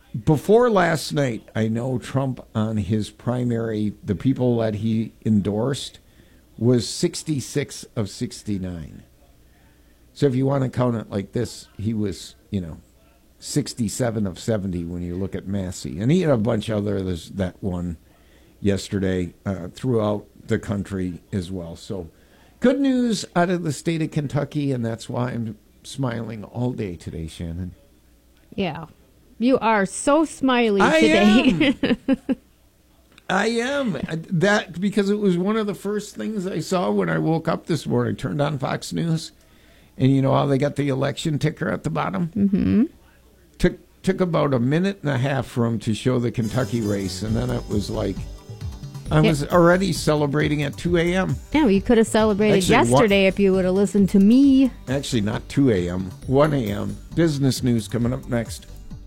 Before last night, I know Trump on his primary, the people that he endorsed, was 66 of 69. So if you want to count it like this, he was, 67 of 70 when you look at Massey. And he had a bunch of others that won yesterday throughout the country as well. So good news out of the state of Kentucky, and that's why I'm smiling all day today, Shannon. Yeah. You are so smiley today. I am. That because it was one of the first things I saw when I woke up this morning. I turned on Fox News, and you know how they got the election ticker at the bottom? Mm-hmm. Took about a minute and a for them to show the Kentucky race, and then it was like I was already celebrating at 2 a.m. Yeah, you could have celebrated yesterday if you would have listened to me. Actually, not 2 a.m., 1 a.m. Business news coming up next.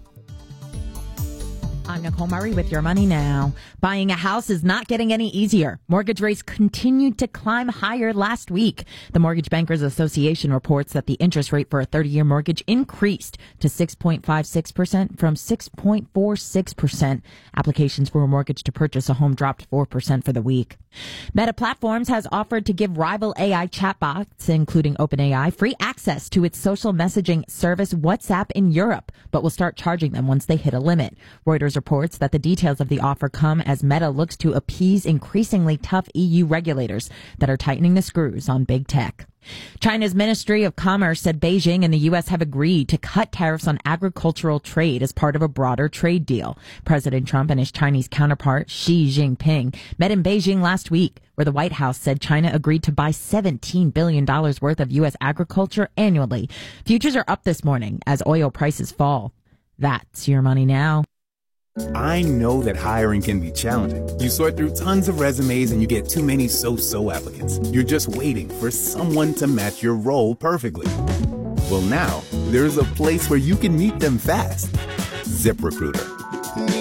I'm Nicole Murray with Your Money Now. Buying a house is not getting any easier. Mortgage rates continued to climb higher last week. The Mortgage Bankers Association reports that the interest rate for a 30-year mortgage increased to 6.56% from 6.46%. Applications for a mortgage to purchase a home dropped 4% for the week. Meta Platforms has offered to give rival AI chatbots, including OpenAI, free access to its social messaging service WhatsApp in Europe, but will start charging them once they hit a limit. Reuters reports that the details of the offer come as Meta looks to appease increasingly tough EU regulators that are tightening the screws on big tech. China's Ministry of Commerce said Beijing and the U.S. have agreed to cut tariffs on agricultural trade as part of a broader trade deal. President Trump and his Chinese counterpart, Xi Jinping, met in Beijing last week, where the White House said China agreed to buy $17 billion worth of U.S. agriculture annually. Futures are up this morning as oil prices fall. That's Your Money Now. I know that hiring can be challenging. You sort through tons of resumes and you get too many so-so applicants. You're just waiting for someone to match your role perfectly. Well, now there's a place where you can meet them fast. ZipRecruiter.